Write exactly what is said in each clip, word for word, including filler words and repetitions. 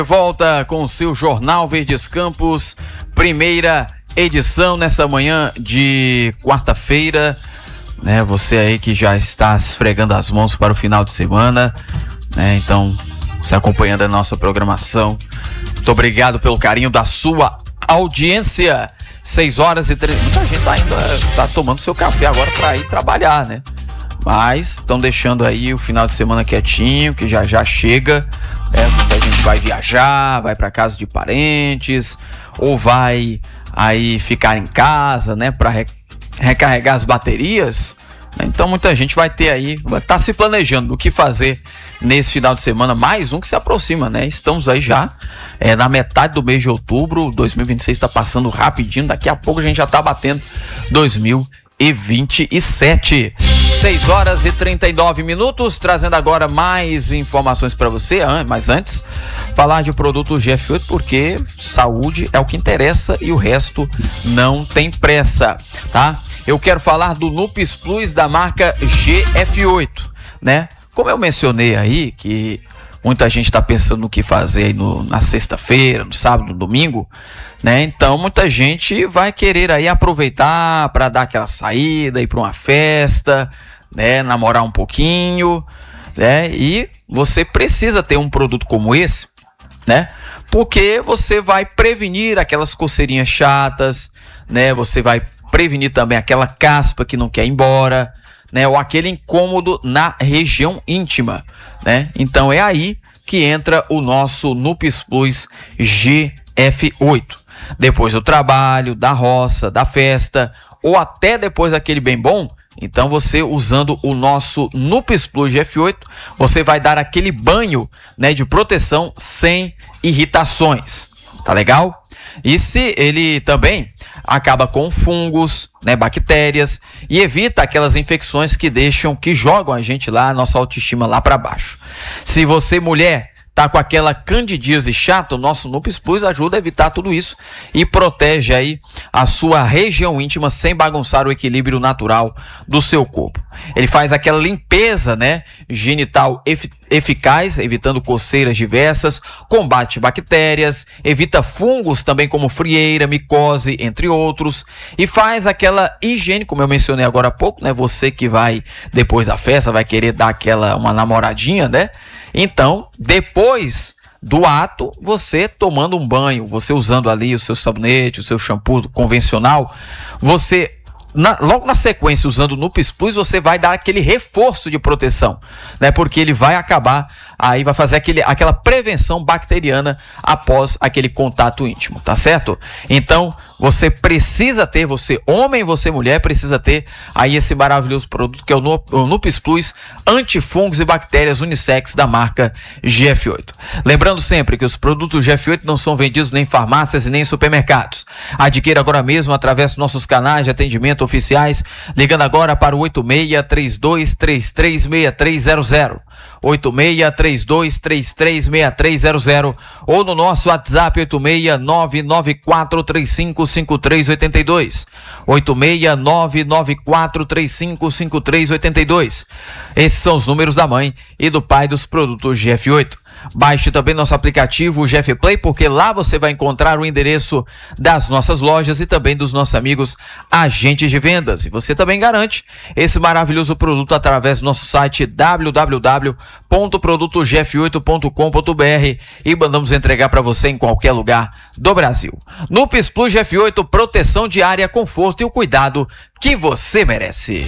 Volta com o seu Jornal Verdes Campos, primeira edição nessa manhã de quarta-feira, né? Você aí que já está esfregando as mãos para o final de semana, né? Então, você acompanhando a nossa programação, muito obrigado pelo carinho da sua audiência. seis horas e três. Muita gente tá ainda tá tomando seu café agora para ir trabalhar, né? Mas estão deixando aí o final de semana quietinho, que já já chega. É, muita gente vai viajar, vai para casa de parentes, ou vai aí ficar em casa, né, para re- recarregar as baterias. Então muita gente vai ter aí, vai estar tá se planejando o que fazer nesse final de semana, mais um que se aproxima, né? Estamos aí já é, na metade do mês de outubro, dois mil e vinte e seis está passando rapidinho, daqui a pouco a gente já está batendo dois mil e vinte e sete. seis horas e trinta e nove minutos, trazendo agora mais informações para você, mas antes, falar de produto G F oito, porque saúde é o que interessa e o resto não tem pressa, tá? Eu quero falar do Nupes Plus da marca G F oito, né? Como eu mencionei aí, que muita gente está pensando no que fazer aí no, na sexta-feira, no sábado, no domingo, né? Então muita gente vai querer aí aproveitar para dar aquela saída, ir para uma festa, né? Namorar um pouquinho, né? E você precisa ter um produto como esse, né? Porque você vai prevenir aquelas coceirinhas chatas, né? Você vai prevenir também aquela caspa que não quer ir embora, né? Ou aquele incômodo na região íntima, né? Então é aí que entra o nosso Nupes Plus G F oito. Depois do trabalho, da roça, da festa, ou até depois daquele bem bom, então você usando o nosso Nupes Plus G F oito, você vai dar aquele banho, né, de proteção sem irritações, tá legal? E se ele também acaba com fungos, né, bactérias, e evita aquelas infecções que deixam, que jogam a gente lá, a nossa autoestima lá para baixo. Se você, mulher, tá com aquela candidíase chata, o nosso Nupes Plus ajuda a evitar tudo isso e protege aí a sua região íntima sem bagunçar o equilíbrio natural do seu corpo. Ele faz aquela limpeza, né, genital efic- eficaz, evitando coceiras diversas, combate bactérias, evita fungos também como frieira, micose, entre outros, e faz aquela higiene, como eu mencionei agora há pouco, né, você que vai depois da festa vai querer dar aquela uma namoradinha, né? Então, depois do ato, você tomando um banho, você usando ali o seu sabonete, o seu shampoo convencional, você, na, logo na sequência, usando o Nupes Plus, você vai dar aquele reforço de proteção, né? Porque ele vai acabar, aí vai fazer aquele, aquela prevenção bacteriana após aquele contato íntimo, tá certo? Então, você precisa ter, você homem, você mulher, precisa ter aí esse maravilhoso produto que é o Nupes Plus antifungos e bactérias unissex da marca G F oito. Lembrando sempre que os produtos G F oito não são vendidos nem em farmácias e nem em supermercados. Adquira agora mesmo através dos nossos canais de atendimento oficiais, ligando agora para o oito seis três dois três três seis três zero zero. oito seis três dois três três seis três zero zero ou no nosso WhatsApp oito seis nove nove quatro três cinco cinco três oito dois. oito seis nove nove quatro três cinco cinco três oito dois. Esses são os números da mãe e do pai dos produtos G F oito. Baixe também nosso aplicativo G F Play, porque lá você vai encontrar o endereço das nossas lojas e também dos nossos amigos agentes de vendas. E você também garante esse maravilhoso produto através do nosso site w w w ponto produto g f oito ponto com ponto b r e mandamos entregar para você em qualquer lugar do Brasil. Nupes Plus G F oito, proteção diária, conforto e o cuidado que você merece.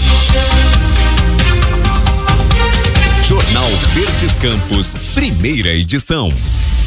Jornal Verdes Campos, primeira edição.